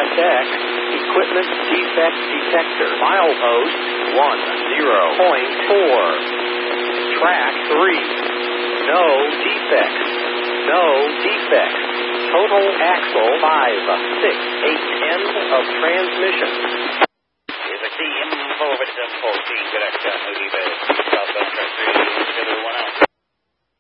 Check. Equipment defect detector. Milepost 10.4. Track 3. No defects. No defects. Total axle 5, 6, 8, end of transmission. Is a team forward to 14 direction, Louis Bay.